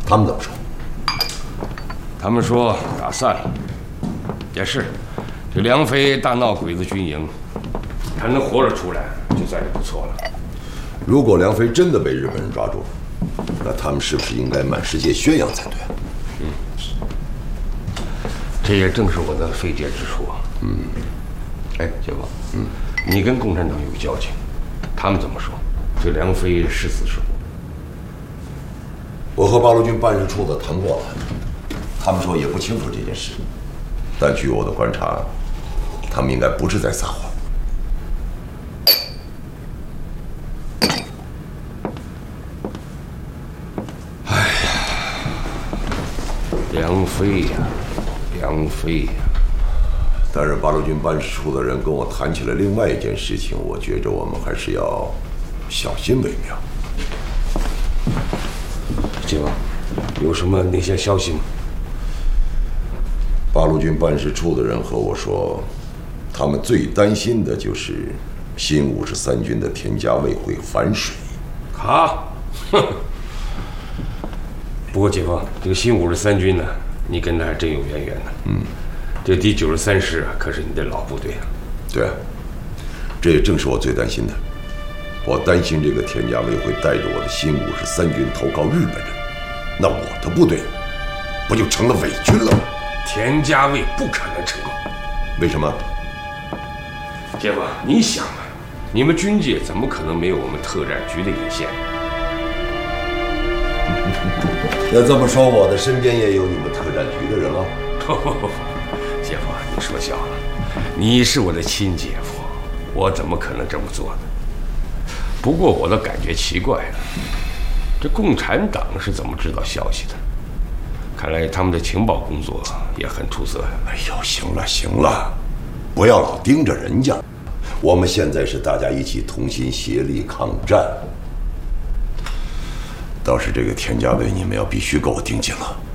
他们怎么说？ 他们说打散了。也是，这梁飞大闹鬼子军营，他能活着出来，就算是不错了。 如果梁飞真的被日本人抓住了，那他们是不是应该满世界宣扬才对？ 这也正是我的费解之处啊。哎，姐夫，你跟共产党有交情，他们怎么说？这梁飞是死是活？ 我和八路军办事处的谈过了，他们说也不清楚这件事，但据我的观察，他们应该不是在撒谎。 梁飞呀，梁飞呀！ 但是八路军办事处的人跟我谈起了另外一件事情，我觉着我们还是要小心为妙。 姐夫，有什么那些消息吗？ 八路军办事处的人和我说，他们最担心的就是新53军的田家卫会反水。 好，哼。不过姐夫，这个新53军呢，你跟他还真有渊源呢。这第93师啊，可是你的老部队啊。 对啊，这也正是我最担心的。我担心这个田家卫会带着我的新53军投靠日本人，那我的部队不就成了伪军了吗？ 田家卫不可能成功。 为什么？ 姐夫，你想啊，你们军界怎么可能没有我们特战局的眼线？ 要这么说，我的身边也有你们特战局的人了。 不，姐夫，你说笑了。你是我的亲姐夫，我怎么可能这么做呢？不过我倒感觉奇怪了，这共产党是怎么知道消息的？看来他们的情报工作也很出色呀。 哎呦，行了行了，不要老盯着人家。我们现在是大家一起同心协力抗战。倒是这个田家卫，你们要必须给我盯紧了。